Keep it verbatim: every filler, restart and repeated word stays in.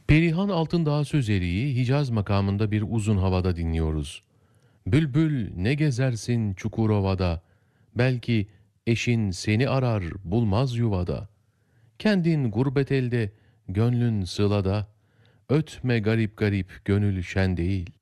Perihan Altındağ Sözeri'yi Hicaz makamında bir uzun havada dinliyoruz. Bülbül ne gezersin Çukurova'da, belki eşin seni arar bulmaz yuvada. Kendin gurbet elde, gönlün sılada, ötme garip garip gönül şen değil.